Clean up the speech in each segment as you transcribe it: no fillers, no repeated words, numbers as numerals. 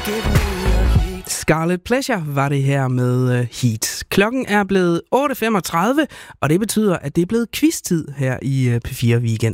Scarlet Pleasure var det her med Heat. Klokken er blevet 8.35, og det betyder, at det er blevet quiz-tid her i P4 Weekend.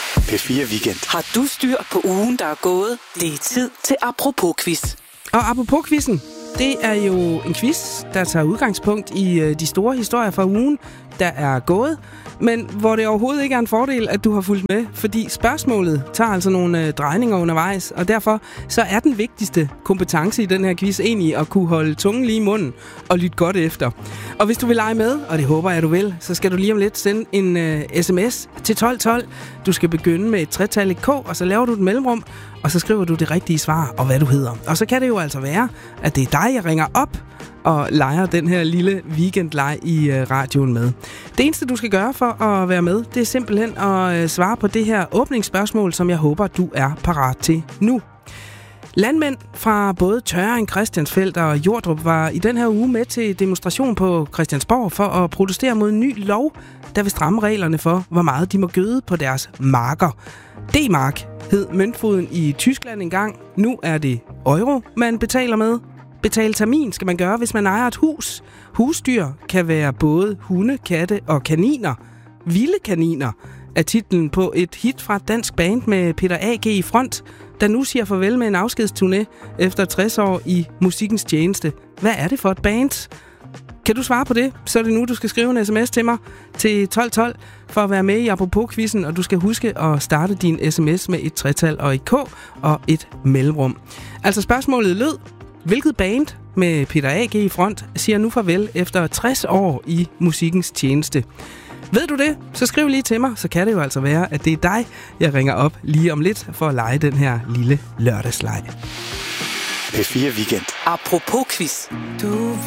P4 Weekend. Har du styr på ugen, der er gået? Det er tid til Apropos-quiz. Og apropos-quizzen, det er jo en quiz, der tager udgangspunkt i de store historier fra ugen, der er gået, men hvor det overhovedet ikke er en fordel, at du har fulgt med, fordi spørgsmålet tager altså nogle drejninger undervejs, og derfor så er den vigtigste kompetence i den her quiz egentlig at kunne holde tungen lige i munden og lytte godt efter. Og hvis du vil lege med, og det håber jeg, du vil, så skal du lige om lidt sende en sms til 1212. Du skal begynde med et tretal K, og så laver du et mellemrum, og så skriver du det rigtige svar og hvad du hedder. Og så kan det jo altså være, at det er dig, jeg ringer op og leger den her lille weekendleg i radioen med. Det eneste, du skal gøre for at være med, det er simpelthen at svare på det her åbningsspørgsmål, som jeg håber, du er parat til nu. Landmænd fra både Tørring, Christiansfeld og Jordrup var i den her uge med til demonstration på Christiansborg for at protestere mod en ny lov, der vil stramme reglerne for, hvor meget de må gøde på deres marker. D-mark hed møntfoden i Tyskland engang. Nu er det euro, man betaler med. Betale termin skal man gøre, hvis man ejer et hus. Husdyr kan være både hunde, katte og kaniner. Vilde kaniner er titlen på et hit fra et dansk band med Peter A.G. i front, der nu siger farvel med en afskedsturné efter 60 år i musikkens tjeneste. Hvad er det for et band? Kan du svare på det, så er det nu, du skal skrive en sms til mig til 1212 for at være med i Apropos-quizzen, og du skal huske at starte din sms med et tretal og et K og et mellemrum. Altså spørgsmålet lød: hvilket band med Peter A.G. i front siger nu farvel efter 60 år i musikkens tjeneste? Ved du det, så skriv lige til mig, så kan det jo altså være, at det er dig, jeg ringer op lige om lidt for at lege den her lille lørdagsleg. P4 Weekend. Apropos-quiz. Du